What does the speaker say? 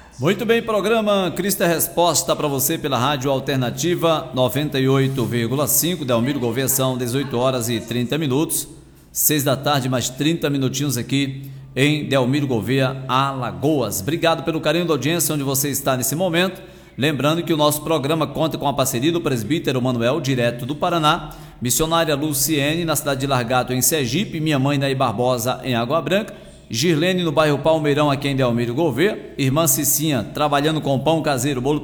Muito bem, programa Cristo é Resposta para você pela Rádio Alternativa 98,5, Delmiro Gouveia, são 18 horas e 30 minutos, 6 da tarde, mais 30 minutinhos aqui em Delmiro Gouveia, Alagoas. Obrigado pelo carinho da audiência onde você está nesse momento. Lembrando que o nosso programa conta com a parceria do presbítero Manuel, direto do Paraná, missionária Luciene, na cidade de Largato, em Sergipe, minha mãe Naí Barbosa, em Água Branca, Girlene, no bairro Palmeirão, aqui em Delmiro Gouveia, irmã Cicinha, trabalhando com pão caseiro, bolo